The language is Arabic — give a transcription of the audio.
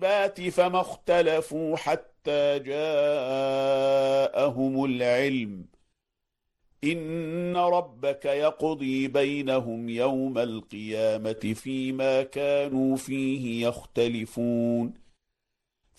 الإثبات فما اختلفوا حتى جاءهم العلم إن ربك يقضي بينهم يوم القيامة فيما كانوا فيه يختلفون